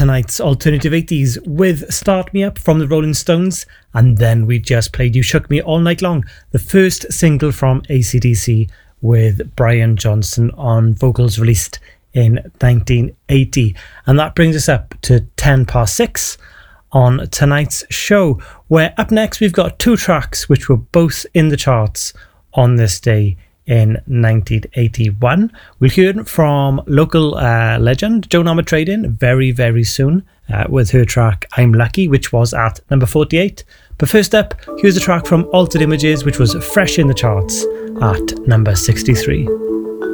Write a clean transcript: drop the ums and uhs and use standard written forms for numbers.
tonight's Alternative 80s with Start Me Up from the Rolling Stones, and then we just played You Shook Me All Night Long, the first single from AC/DC with Brian Johnson on vocals, released in 1980. And that brings us up to 6:10 on tonight's show, where up next we've got two tracks which were both in the charts on this day in 1981. We'll hear from local legend Joan Armatrading very, very soon with her track I'm Lucky, which was at number 48. But first up, here's a track from Altered Images, which was fresh in the charts at number 63.